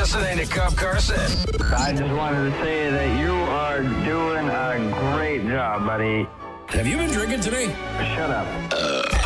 listening to Cup Carson. I just wanted to say that you are doing a great job, buddy. Have you been drinking today? Shut up.